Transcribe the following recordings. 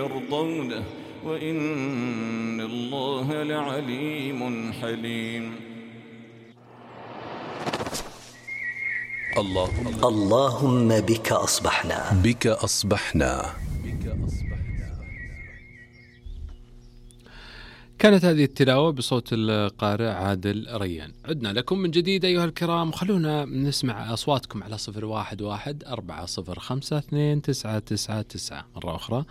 يرضونه وإن الله لعليم حليم. اللهم بك أصبحنا. كانت هذه التلاوة بصوت القارئ عادل ريان. عدنا لكم من جديد أيها الكرام، خلونا نسمع أصواتكم على 011-405-2999. مرة أخرى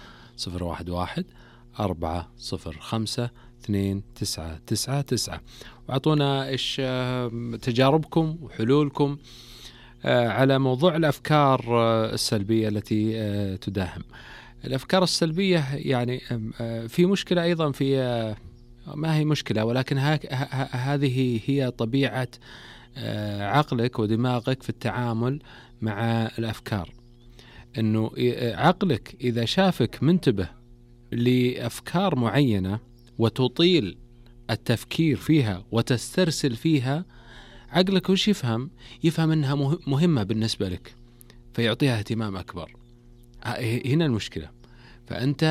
011-405-2999، وأعطونا إيش تجاربكم وحلولكم على موضوع الأفكار السلبية التي تداهم. الأفكار السلبية يعني في مشكلة أيضا، في ما هي مشكلة، ولكن هذه هي طبيعة عقلك ودماغك في التعامل مع الأفكار. أنه عقلك إذا شافك منتبه لأفكار معينة وتطيل التفكير فيها وتسترسل فيها، عقلك وش يفهم أنها مهمة بالنسبة لك، فيعطيها اهتمام أكبر. هنا المشكلة. فأنت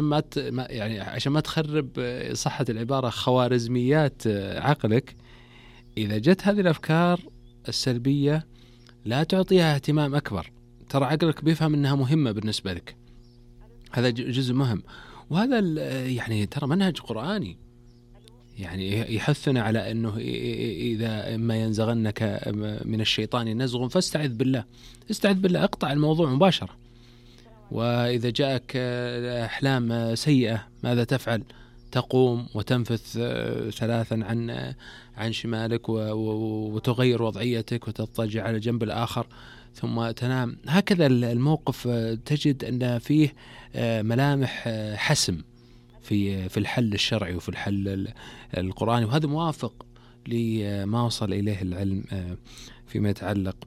عشان ما تخرب صحة العبارة خوارزميات عقلك، إذا جت هذه الأفكار السلبية لا تعطيها اهتمام أكبر. ترى عقلك بيفهم أنها مهمة بالنسبة لك، هذا جزء مهم. وهذا يعني ترى منهج قرآني، يعني يحثنا على أنه إذا ما ينزغنك من الشيطان نزغ فاستعذ بالله. استعذ بالله، اقطع الموضوع مباشرة. وإذا جاءك أحلام سيئة ماذا تفعل؟ تقوم وتنفث 3 عن شمالك وتغير وضعيتك وتضطجع على الجنب الآخر ثم تنام. هكذا الموقف تجد أن فيه ملامح حسم في الحل الشرعي وفي الحل القرآني، وهذا موافق لما وصل إليه العلم فيما يتعلق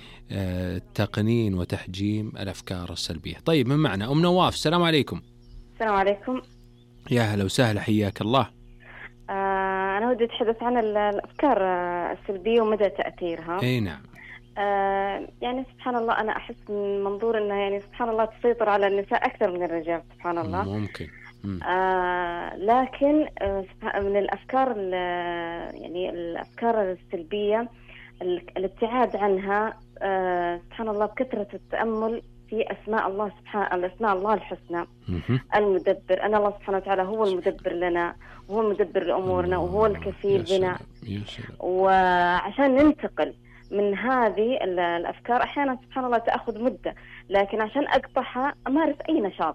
بتقنين وتحجيم الأفكار السلبية. طيب، من معنا أم نواف. السلام عليكم. السلام عليكم. يا هلا وسهلا، حياك الله. أنا ودي أتحدث عن الأفكار السلبية ومدى تأثيرها. أي نعم. يعني سبحان الله، أنا أحس من منظور أنها يعني سبحان الله تسيطر على النساء أكثر من الرجال، سبحان الله. ممكن. لكن من الأفكار يعني الأفكار السلبية الابتعاد عنها سبحان الله بكثرة التأمل في أسماء الله الأسماء الله الحسنى. المدبر، أنا الله سبحانه وتعالى هو المدبر لنا، وهو المدبر لأمورنا، وهو الكفيل بنا. وعشان ننتقل من هذه الأفكار أحيانا سبحان الله تأخذ مدة، لكن عشان أقطعها أمارس أي نشاط.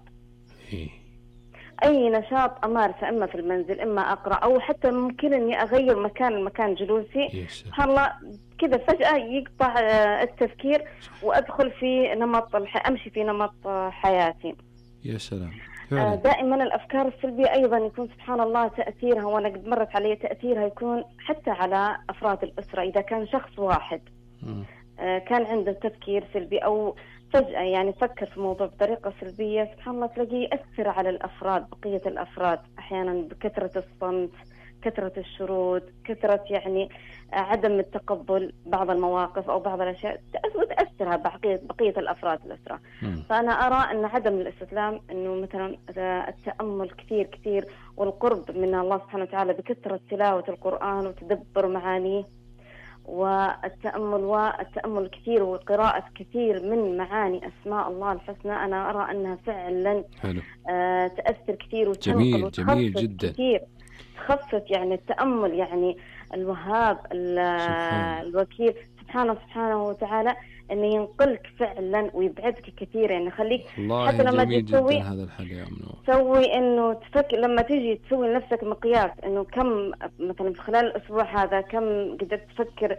أي نشاط أمارسه، إما في المنزل، إما أقرأ، أو حتى ممكن إني أغير مكان جلوسي. سبحان الله كذا فجأة يقطع التفكير وأدخل في أمشي في نمط حياتي. يا سلام. دائما الأفكار السلبية أيضا يكون سبحان الله تأثيرها، وأنا قد مرت علي تأثيرها يكون حتى على أفراد الأسرة. إذا كان شخص واحد كان عنده تفكير سلبي أو فجأة يعني فكر في موضوع بطريقة سلبية، سبحان الله تلاقيه يأثر على الأفراد، بقية الأفراد أحيانا بكثرة الصمت، كثرة الشرود، كثرة يعني عدم التقبل بعض المواقف أو بعض الأشياء تأثر على بقية الأفراد الأسرة. فأنا أرى أن عدم الاستسلام، أنه مثلا التأمل كثير والقرب من الله سبحانه وتعالى بكثرة تلاوة القرآن وتدبر معانيه، والتأمل كثير وقراءة كثير من معاني أسماء الله الحسنى، أنا أرى أنها فعلا تأثر كثير جميل جدا كثير، تخفف يعني التأمل، يعني الوهاب الوكيل سبحانه وتعالى أن ينقلك فعلا ويبعدك كثير، يعني خليك حتى لما تسوي هذا الحل يا تسوي إنه تفكر، لما تيجي تسوي لنفسك مقياس إنه كم مثلا في خلال الأسبوع هذا كم قدرت تفكر